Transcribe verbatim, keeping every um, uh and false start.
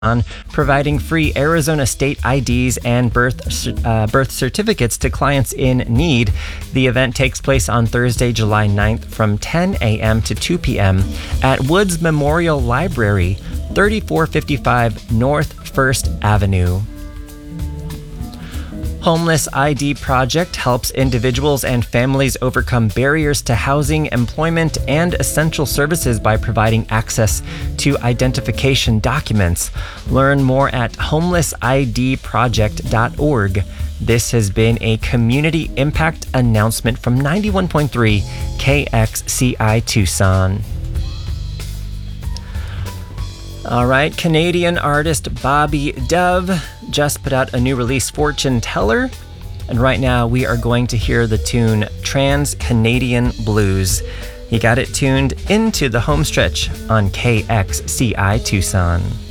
on providing free Arizona state I Ds and birth uh, birth certificates to clients in need. The event takes place on Thursday, July ninth from ten a.m. to two p.m. at Woods Memorial Library, thirty-four fifty-five North First Avenue. Homeless I D Project helps individuals and families overcome barriers to housing, employment, and essential services by providing access to identification documents. Learn more at homeless I D project dot org. This has been a community impact announcement from ninety-one point three K X C I Tucson. All right, Canadian artist Bobby Dove just put out a new release, Fortune Teller. And right now we are going to hear the tune Trans-Canadian Blues. You got it tuned into the home stretch on K X C I Tucson.